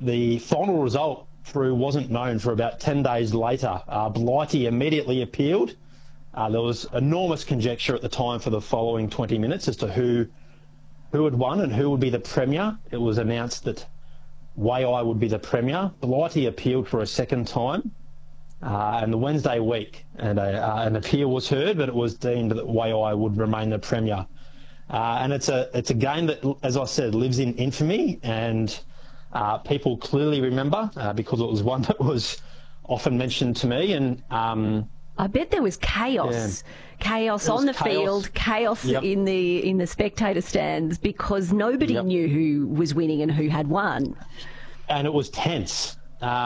the final result through wasn't known for about 10 days later. Blighty immediately appealed. There was enormous conjecture at the time for the following 20 minutes as to who had won and who would be the Premier. It was announced that Waiai would be the Premier. Blighty appealed for a second time, and the Wednesday week, and an appeal was heard, but it was deemed that Waiai would remain the Premier. And it's a game that, as I said, lives in infamy, and people clearly remember because it was one that was often mentioned to me. And I bet there was chaos. Yeah. Chaos on the field, chaos in the spectator stands, because nobody knew who was winning and who had won. And it was tense.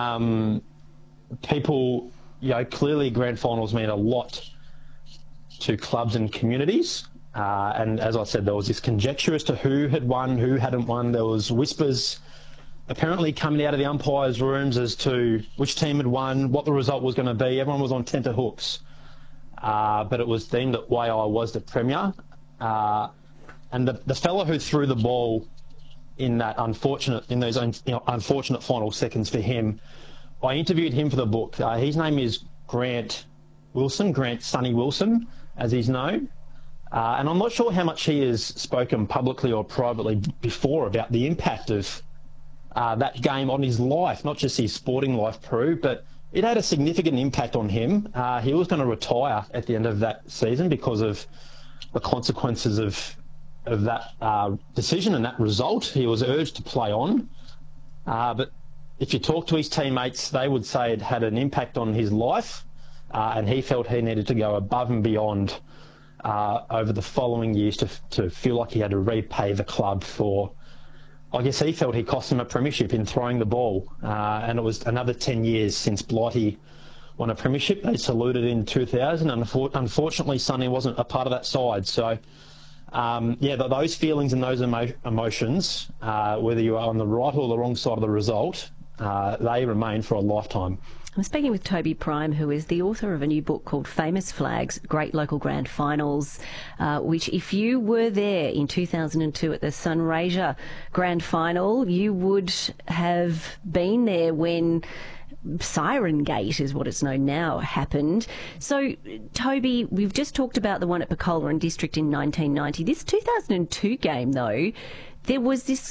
People, clearly grand finals mean a lot to clubs and communities. And as I said, there was this conjecture as to who had won, who hadn't won. There was whispers apparently coming out of the umpires' rooms as to which team had won, what the result was going to be. Everyone was on tenterhooks. But it was deemed that Waiai was the Premier. And the fellow who threw the ball in those unfortunate final seconds for him, I interviewed him for the book. His name is Grant Wilson, Grant Sonny Wilson, as he's known. And I'm not sure how much he has spoken publicly or privately before about the impact of that game on his life, not just his sporting life, Prue, but it had a significant impact on him. He was going to retire at the end of that season because of the consequences of that decision and that result. He was urged to play on. But if you talk to his teammates, they would say it had an impact on his life, and he felt he needed to go above and beyond over the following years to feel like he had to repay the club for, I guess he felt he cost him a premiership in throwing the ball. And it was another 10 years since Blighty won a premiership. They saluted in 2000, and unfortunately Sonny wasn't a part of that side. So, those feelings and those emotions, whether you are on the right or the wrong side of the result, they remain for a lifetime. I'm speaking with Toby Prime, who is the author of a new book called Famous Flags, Great Local Grand Finals, which if you were there in 2002 at the Sunraysia Grand Final, you would have been there when Siren Gate, is what it's known now, happened. So, Toby, we've just talked about the one at Pecola and District in 1990. This 2002 game, though, there was this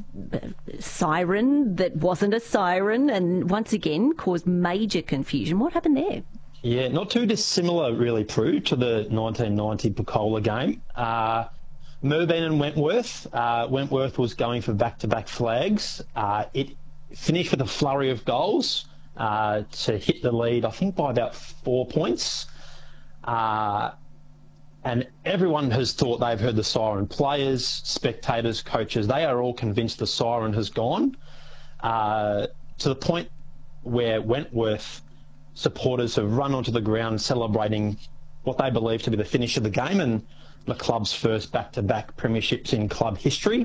siren that wasn't a siren, and once again caused major confusion. What happened there? Yeah, not too dissimilar, really, Prue, to the 1990 Pecola game. Merbeen and Wentworth. Wentworth was going for back-to-back flags. It finished with a flurry of goals to hit the lead, I think, by about 4 points. And everyone has thought they've heard the siren. Players, spectators, coaches, they are all convinced the siren has gone, to the point where Wentworth supporters have run onto the ground celebrating what they believe to be the finish of the game and the club's first back-to-back premierships in club history.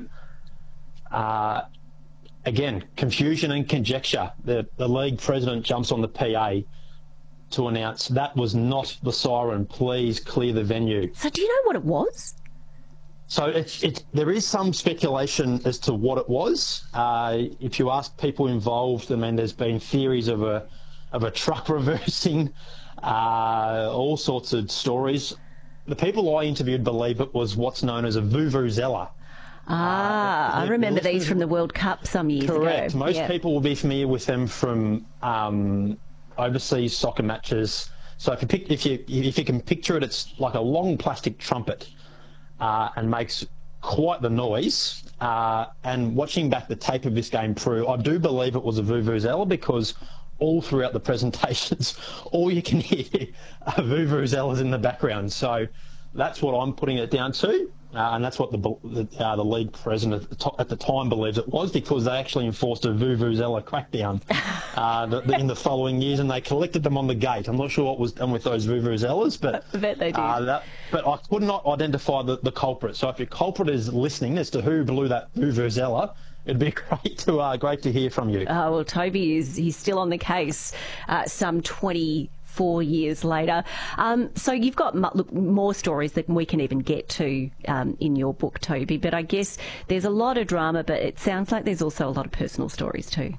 Again, confusion and conjecture. The league president jumps on the PA to announce that was not the siren. Please clear the venue. So do you know what it was? So there is some speculation as to what it was. If you ask people involved, I mean, there's been theories of a truck reversing, all sorts of stories. The people I interviewed believe it was what's known as a vuvuzela. I remember these from the World Cup some years ago. Correct. Most people will be familiar with them from overseas soccer matches. So if you can picture it, it's like a long plastic trumpet and makes quite the noise. And watching back the tape of this game, Prue, I do believe it was a vuvuzela, because all throughout the presentations, all you can hear are vuvuzelas in the background. So that's what I'm putting it down to. And that's what the league president at the time believed it was, because they actually enforced a vuvuzela crackdown in the following years, and they collected them on the gate. I'm not sure what was done with those vuvuzelas, but I bet they did. But I could not identify the culprit. So if your culprit is listening as to who blew that vuvuzela, it'd be great to hear from you. Well, Toby he's still on the case, some 24 years later. So you've got more stories that we can even get to in your book, Toby, but I guess there's a lot of drama, but it sounds like there's also a lot of personal stories too.